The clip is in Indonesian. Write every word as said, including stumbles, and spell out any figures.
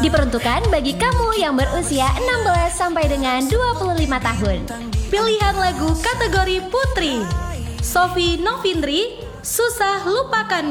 Diperuntukkan bagi kamu yang berusia enam belas sampai dengan dua puluh lima tahun. Pilihan lagu kategori Putri, Sofi Novindri, Susah Lupakan